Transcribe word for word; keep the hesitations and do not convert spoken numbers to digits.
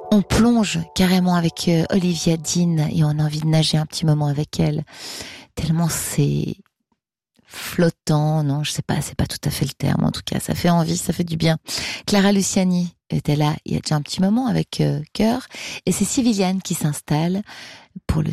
On plonge carrément avec euh, Olivia Dean et on a envie de nager un petit moment avec elle. Tellement c'est flottant, non, je sais pas, c'est pas tout à fait le terme. En tout cas, ça fait envie, ça fait du bien. Clara Luciani était là il y a déjà un petit moment avec euh, Cœur. Et c'est Sylviane qui s'installe pour le